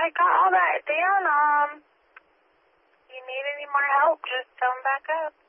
I got all that down. You need any more help, just come back up.